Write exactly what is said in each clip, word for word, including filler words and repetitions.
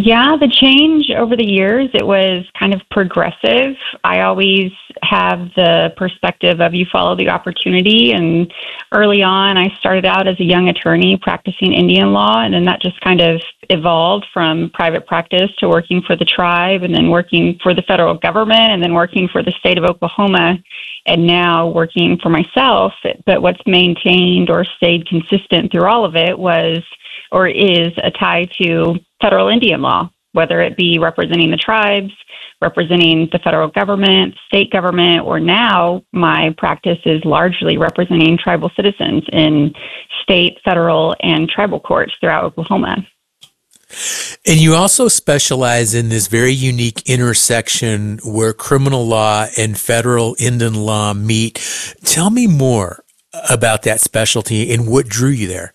Yeah, the change over the years, it was kind of progressive. I always have the perspective of you follow the opportunity. And early on, I started out as a young attorney practicing Indian law, and then that just kind of evolved from private practice to working for the tribe, and then working for the federal government, and then working for the state of Oklahoma, and now working for myself. But what's maintained or stayed consistent through all of it was or is a tie to federal Indian law, whether it be representing the tribes, representing the federal government, state government, or now my practice is largely representing tribal citizens in state, federal, and tribal courts throughout Oklahoma. And you also specialize in this very unique intersection where criminal law and federal Indian law meet. Tell me more about that specialty and what drew you there.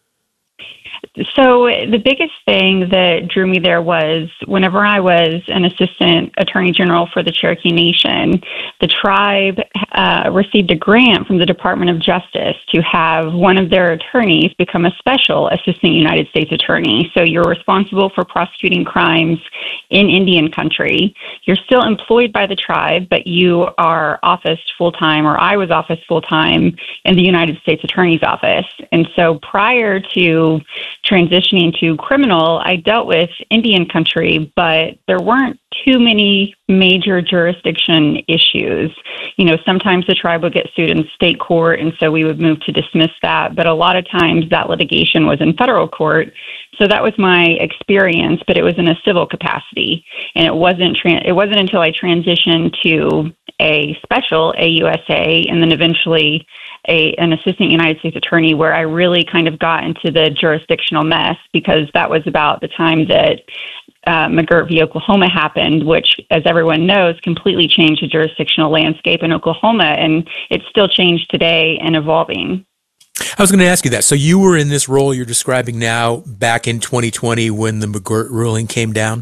So the biggest thing that drew me there was whenever I was an assistant attorney general for the Cherokee Nation, the tribe uh, received a grant from the Department of Justice to have one of their attorneys become a special assistant United States attorney. So you're responsible for prosecuting crimes in Indian country. You're still employed by the tribe, but you are officed full-time, or I was officed full-time in the United States Attorney's Office. And so prior to transitioning to criminal, I dealt with Indian country, but there weren't too many major jurisdiction issues. You know, sometimes the tribe would get sued in state court, and so we would move to dismiss that. But a lot of times that litigation was in federal court. So that was my experience, but it was in a civil capacity. And it wasn't tran- it wasn't until I transitioned to a special A U S A and then eventually a, an assistant United States attorney where I really kind of got into the jurisdictional mess, because that was about the time that uh, McGirt v. Oklahoma happened, which, as everyone knows, completely changed the jurisdictional landscape in Oklahoma, and it's still changed today and evolving. I was going to ask you that. So you were in this role you're describing now back in twenty twenty when the McGirt ruling came down?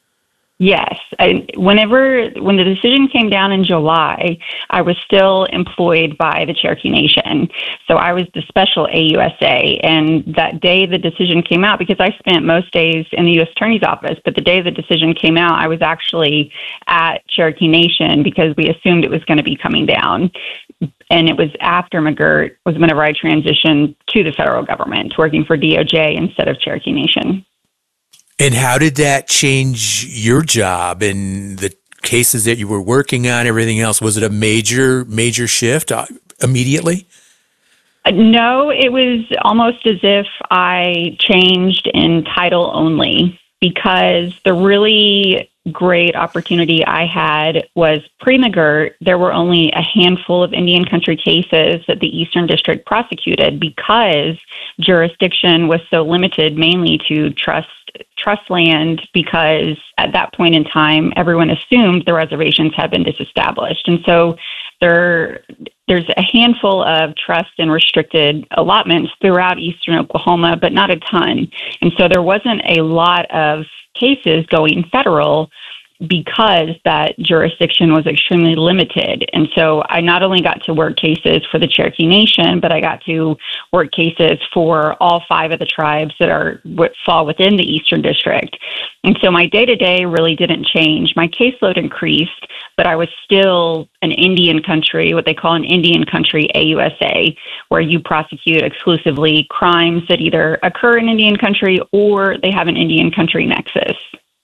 Yes. I, whenever, when the decision came down in July, I was still employed by the Cherokee Nation. So I was the special A U S A. And that day the decision came out, because I spent most days in the U S Attorney's Office, but the day the decision came out, I was actually at Cherokee Nation because we assumed it was going to be coming down. And it was after McGirt was whenever I transitioned to the federal government, working for D O J instead of Cherokee Nation. And how did that change your job and the cases that you were working on, everything else? Was it a major, major shift uh, immediately? Uh, no, it was almost as if I changed in title only, because the really great opportunity I had was pre-McGirt. There were only a handful of Indian country cases that the Eastern District prosecuted because jurisdiction was so limited, mainly to trust trust land, because at that point in time, everyone assumed the reservations had been disestablished. And so there, there's a handful of trust and restricted allotments throughout eastern Oklahoma, but not a ton. And so there wasn't a lot of cases going federal because that jurisdiction was extremely limited. And so I not only got to work cases for the Cherokee Nation, but I got to work cases for all five of the tribes that are what fall within the Eastern District. And so my day-to-day really didn't change. My caseload increased, but I was still an Indian country, what they call an Indian country A U S A, where you prosecute exclusively crimes that either occur in Indian country or they have an Indian country nexus.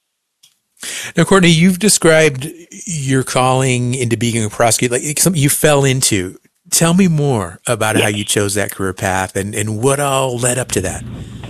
Now, Courtney, you've described your calling into being a prosecutor, like something you fell into. Tell me more about yes. how you chose that career path and, and what all led up to that.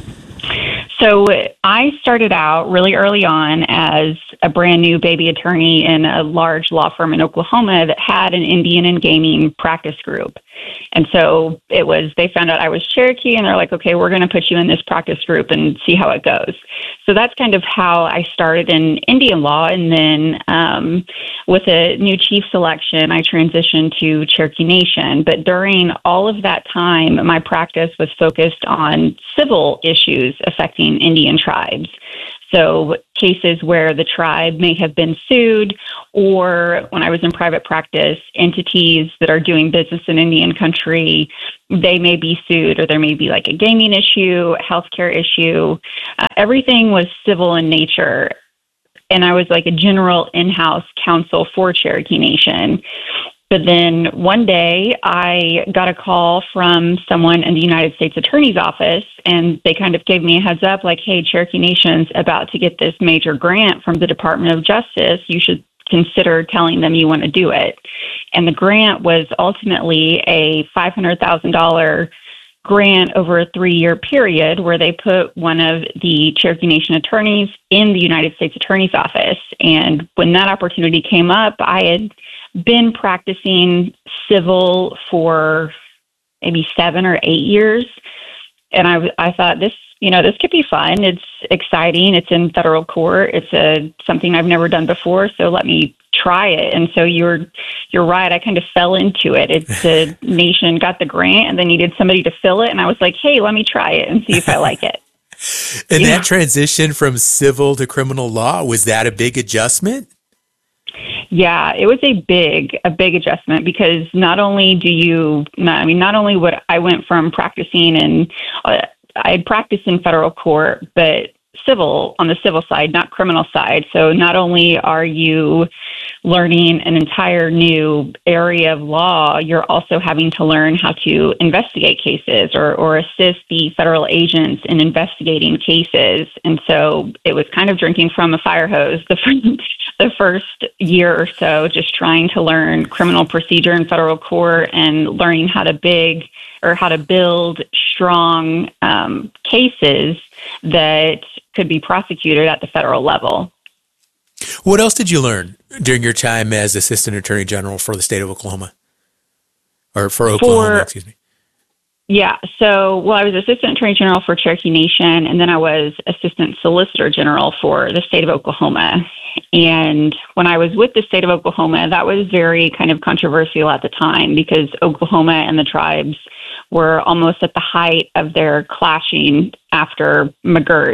So I started out really early on as a brand new baby attorney in a large law firm in Oklahoma that had an Indian and gaming practice group. And so it was, they found out I was Cherokee and they're like, okay, we're going to put you in this practice group and see how it goes. So that's kind of how I started in Indian law. And then um, with a new chief selection, I transitioned to Cherokee Nation. But during all of that time, my practice was focused on civil issues affecting Indian tribes. So cases where the tribe may have been sued, or when I was in private practice, entities that are doing business in Indian country, they may be sued, or there may be like a gaming issue, healthcare issue. Uh, everything was civil in nature. And I was like a general in-house counsel for Cherokee Nation. But then one day I got a call from someone in the United States Attorney's Office, and they kind of gave me a heads up like, hey, Cherokee Nation's about to get this major grant from the Department of Justice. You should consider telling them you want to do it. And the grant was ultimately a five hundred thousand dollars grant over a three-year period where they put one of the Cherokee Nation attorneys in the United States Attorney's Office. And when that opportunity came up, I had been practicing civil for maybe seven or eight years. And I, I thought this, you know, this could be fun. It's exciting. It's in federal court. It's a, something I've never done before. So let me try it. And so you're, you're right. I kind of fell into it. It's the nation got the grant and they needed somebody to fill it. And I was like, hey, let me try it and see if I like it. And yeah. that transition from civil to criminal law, was that a big adjustment? Yeah, it was a big, a big adjustment because not only do you, not, I mean, not only would I went from practicing in, uh, I had practiced in federal court, but civil, on the civil side, not criminal side. So not only are you learning an entire new area of law, you're also having to learn how to investigate cases or, or assist the federal agents in investigating cases. And so it was kind of drinking from a fire hose the first, the first year or so, just trying to learn criminal procedure in federal court and learning how to big or how to build strong um, cases that could be prosecuted at the federal level. What else did you learn during your time as Assistant Attorney General for the state of Oklahoma? Or for Oklahoma, for, excuse me. Yeah. So, well, I was Assistant Attorney General for Cherokee Nation, and then I was Assistant Solicitor General for the state of Oklahoma. And when I was with the state of Oklahoma, that was very kind of controversial at the time because Oklahoma and the tribes were almost at the height of their clashing after McGirt.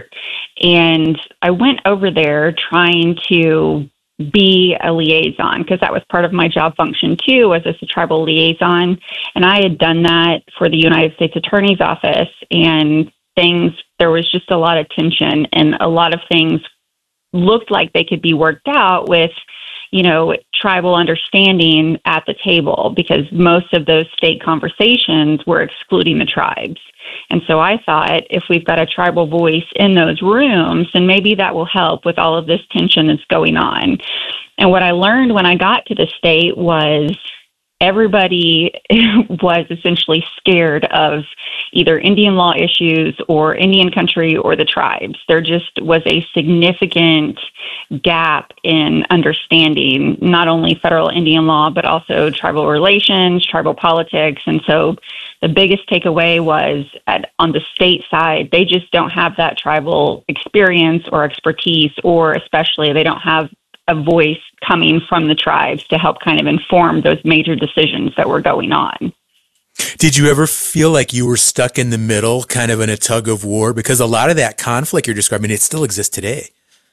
And I went over there trying to be a liaison because that was part of my job function too, was as a tribal liaison. And I had done that for the United States Attorney's Office, and things, there was just a lot of tension and a lot of things looked like they could be worked out with, you know, tribal understanding at the table because most of those state conversations were excluding the tribes. And so I thought if we've got a tribal voice in those rooms, then maybe that will help with all of this tension that's going on. And what I learned when I got to the state was everybody was essentially scared of either Indian law issues or Indian country or the tribes. There just was a significant gap in understanding not only federal Indian law, but also tribal relations, tribal politics. And so the biggest takeaway was at, on the state side, they just don't have that tribal experience or expertise, or especially they don't have a voice coming from the tribes to help kind of inform those major decisions that were going on. Did you ever feel like you were stuck in the middle, kind of in a tug of war? Because a lot of that conflict you're describing, it still exists today.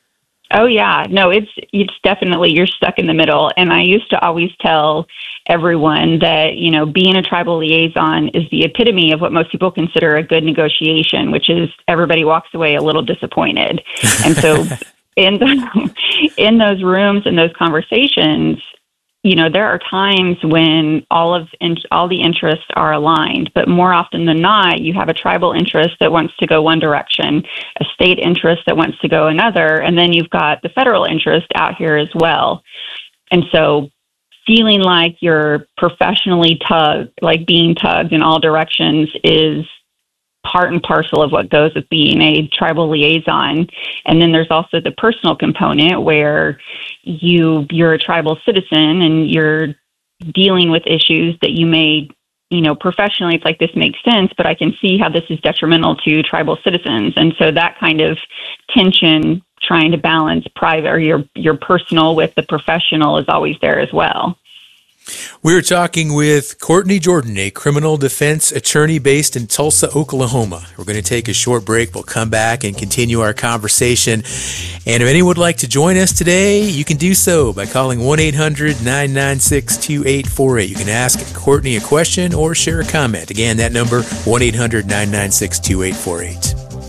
Oh, yeah. No, it's it's definitely, you're stuck in the middle. And I used to always tell everyone that, you know, being a tribal liaison is the epitome of what most people consider a good negotiation, which is everybody walks away a little disappointed. And so in the, in those rooms and those conversations, you know, there are times when all of in, all the interests are aligned, but more often than not, you have a tribal interest that wants to go one direction, a state interest that wants to go another, and then you've got the federal interest out here as well. And so feeling like you're professionally tugged, like being tugged in all directions, is part and parcel of what goes with being a tribal liaison. And then there's also the personal component where you, you're a tribal citizen and you're dealing with issues that you may, you know, professionally, it's like, this makes sense, but I can see how this is detrimental to tribal citizens. And so that kind of tension, trying to balance private or your, your personal with the professional, is always there as well. We're talking with Courtney Jordan, a criminal defense attorney based in Tulsa, Oklahoma. We're going to take a short break. We'll come back and continue our conversation. And if anyone would like to join us today, you can do so by calling one eight hundred nine nine six two eight four eight. You can ask Courtney a question or share a comment. Again, that number, one eight hundred nine nine six two eight four eight.